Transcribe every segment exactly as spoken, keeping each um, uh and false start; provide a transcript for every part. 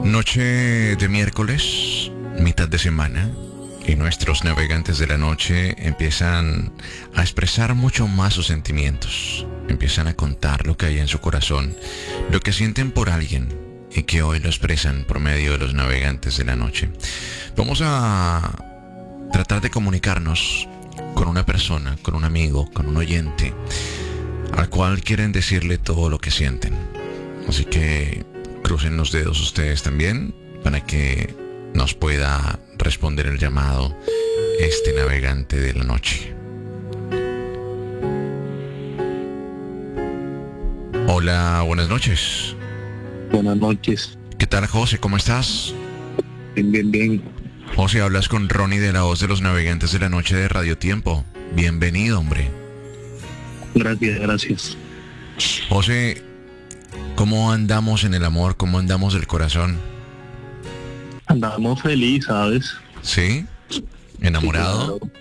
Noche de miércoles, mitad de semana, y nuestros navegantes de la noche empiezan a expresar mucho más sus sentimientos. Empiezan a contar lo que hay en su corazón, lo que sienten por alguien, y que hoy lo expresan por medio de los navegantes de la noche. Vamos a tratar de comunicarnos con una persona, con un amigo, con un oyente, al cual quieren decirle todo lo que sienten. Así que crucen los dedos ustedes también para que nos pueda responder el llamado este navegante de la noche. Hola, buenas noches. Buenas noches. ¿Qué tal, José? ¿Cómo estás? Bien, bien, bien. José, hablas con Ronnie de la voz de los navegantes de la noche de Radio Tiempo. Bienvenido, hombre. Gracias, gracias. José, ¿cómo andamos en el amor? ¿Cómo andamos del corazón? Andamos feliz, ¿sabes? ¿Sí? ¿Enamorado? Sí, claro.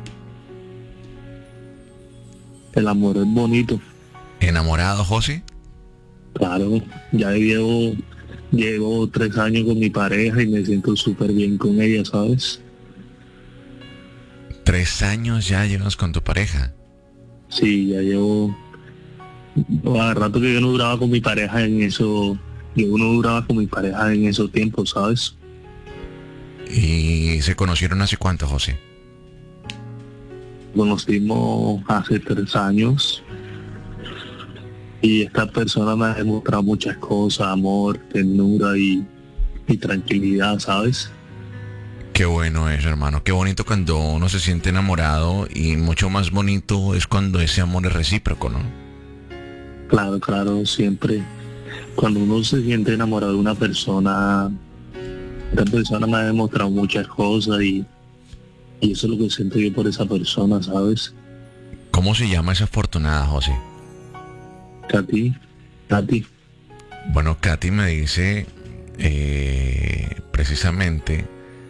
El amor es bonito. ¿Enamorado, José? Claro, ya llevo, llevo tres años con mi pareja y me siento súper bien con ella, ¿sabes? Tres años ya llevas con tu pareja. Sí, ya llevo... Hace rato que yo no duraba con mi pareja en eso... Yo no duraba con mi pareja en esos tiempos, ¿sabes? ¿Y se conocieron hace cuánto, José? Conocimos hace tres años. Y esta persona me ha demostrado muchas cosas, amor, ternura y, y tranquilidad, ¿sabes? Qué bueno es, hermano. Qué bonito cuando uno se siente enamorado, y mucho más bonito es cuando ese amor es recíproco, ¿no? Claro, claro, siempre. Cuando uno se siente enamorado de una persona, esta persona me ha demostrado muchas cosas y, y eso es lo que siento yo por esa persona, ¿sabes? ¿Cómo se llama esa afortunada, José? Katy, Katy. Bueno, Katy me dice eh, precisamente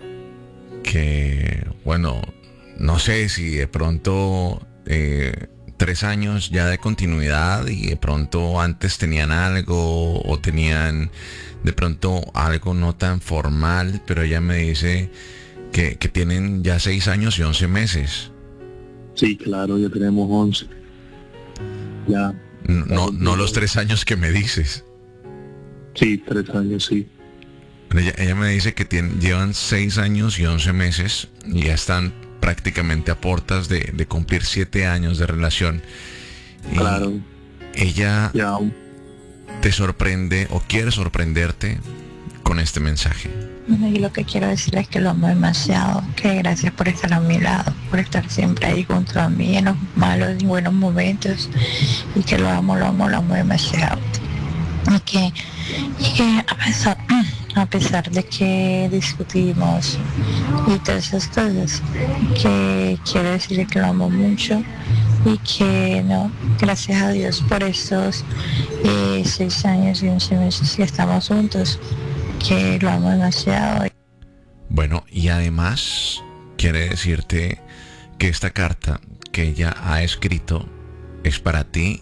que, bueno, no sé si de pronto eh, tres años ya de continuidad y de pronto antes tenían algo o tenían de pronto algo no tan formal, pero ella me dice que, que tienen ya seis años y once meses. Sí, claro, ya tenemos once. Ya. No, no los tres años que me dices. Sí, tres años, sí. Ella, ella me dice que tienen, llevan seis años y once meses y ya están prácticamente a puertas de, de cumplir siete años de relación. Y claro. Ella Ya. te sorprende o quiere sorprenderte con este mensaje. Y lo que quiero decirles es que lo amo demasiado, que gracias por estar a mi lado, por estar siempre ahí junto a mí en los malos y buenos momentos, y que lo amo, lo amo, lo amo demasiado. Y que, y que a pesar, a pesar de que discutimos y todas esas cosas, que quiero decirle que lo amo mucho y que no, gracias a Dios por estos eh, seis años y once meses que estamos juntos, que lo amo demasiado. Bueno, y además quiere decirte que esta carta que ella ha escrito es para ti,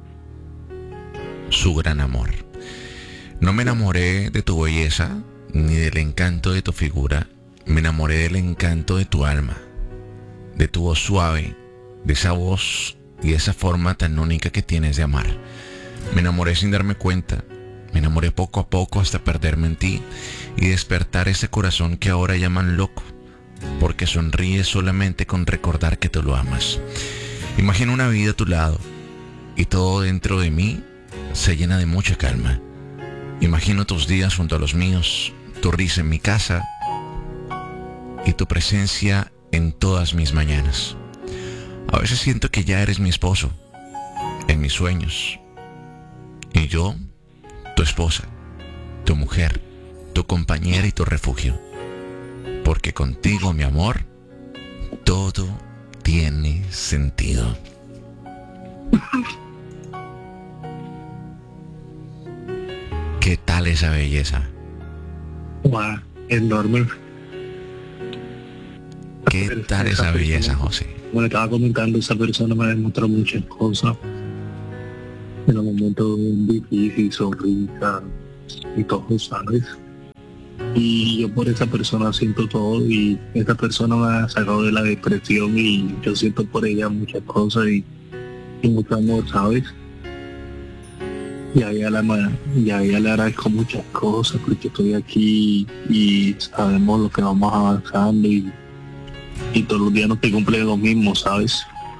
su gran amor. No me enamoré de tu belleza ni del encanto de tu figura, me enamoré del encanto de tu alma, de tu voz suave, de esa voz y esa forma tan única que tienes de amar. Me enamoré sin darme cuenta. Me enamoré poco a poco hasta perderme en ti y despertar ese corazón que ahora llaman loco, porque sonríe solamente con recordar que tú lo amas. Imagino una vida a tu lado y todo dentro de mí se llena de mucha calma. Imagino tus días junto a los míos, tu risa en mi casa y tu presencia en todas mis mañanas. A veces siento que ya eres mi esposo, en mis sueños, y yo, tu esposa, tu mujer, tu compañera y tu refugio. Porque contigo, mi amor, todo tiene sentido. ¿Qué tal esa belleza? Wow, enorme. ¿Qué tal esa belleza, José? Como le estaba comentando, esa persona me ha demostrado muchas cosas. En los momentos difíciles, sonrisa y todo, ¿sabes? Y yo por esa persona siento todo y esa persona me ha sacado de la depresión y yo siento por ella muchas cosas y, y mucho amor, ¿sabes? Y a ella, la, y a ella le agradezco muchas cosas porque estoy aquí y sabemos lo que vamos avanzando y, y todos los días no te cumplen lo mismo, ¿sabes?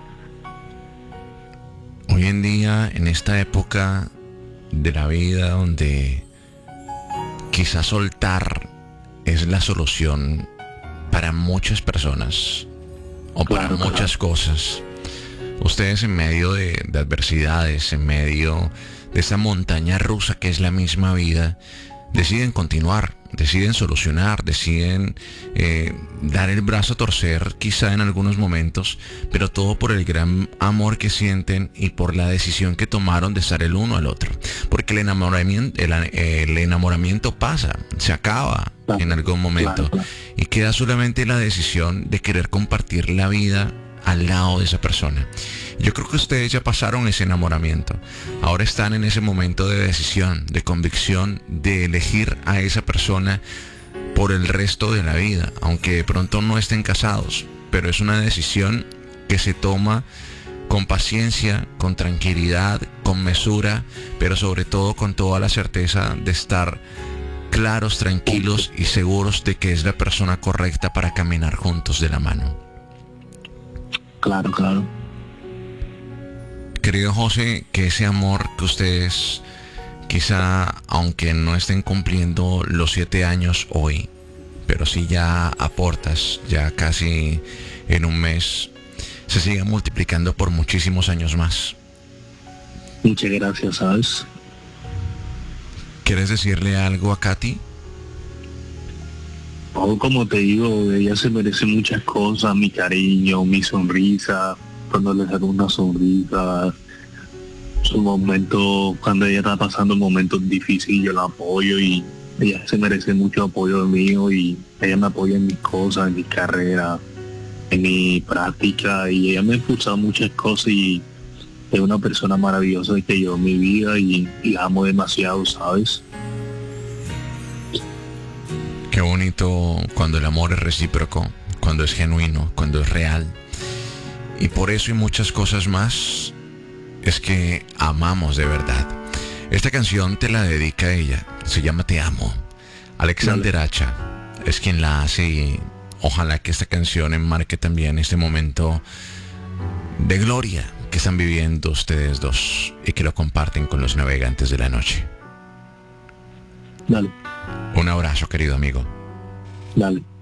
Hoy en día, en esta época de la vida donde quizás soltar es la solución para muchas personas o para Claro, muchas claro. cosas, ustedes en medio de, de adversidades, en medio de esa montaña rusa que es la misma vida, deciden continuar, deciden solucionar, deciden eh, dar el brazo a torcer quizá en algunos momentos, pero todo por el gran amor que sienten y por la decisión que tomaron de estar el uno al otro. Porque el enamoramiento, el, el enamoramiento pasa, se acaba Claro, en algún momento claro, claro. y queda solamente la decisión de querer compartir la vida al lado de esa persona. Yo creo que ustedes ya pasaron ese enamoramiento. Ahora están en ese momento de decisión, de convicción, de elegir a esa persona por el resto de la vida, aunque de pronto no estén casados, pero es una decisión que se toma con paciencia, con tranquilidad, con mesura, pero sobre todo con toda la certeza de estar claros, tranquilos y seguros de que es la persona correcta para caminar juntos de la mano. Claro, claro. Querido José, que ese amor que ustedes, quizá, aunque no estén cumpliendo los siete años hoy, pero sí ya aportas, ya casi en un mes, se siga multiplicando por muchísimos años más. Muchas gracias, ¿sabes? ¿Quieres decirle algo a Katy? O como te digo, ella se merece muchas cosas, mi cariño, mi sonrisa, cuando le saco una sonrisa, su momento, cuando ella está pasando momentos difíciles, yo la apoyo y ella se merece mucho apoyo mío y ella me apoya en mis cosas, en mi carrera, en mi práctica y ella me ha impulsado muchas cosas y es una persona maravillosa que llevo en mi vida y, y la amo demasiado, ¿sabes? Qué bonito cuando el amor es recíproco, cuando es genuino, cuando es real. Y por eso y muchas cosas más es que amamos de verdad. Esta canción te la dedica a ella, se llama Te Amo. Alexander Hacha es quien la hace y ojalá que esta canción enmarque también este momento de gloria que están viviendo ustedes dos y que lo comparten con los navegantes de la noche. Dale, Un abrazo, querido amigo. dale.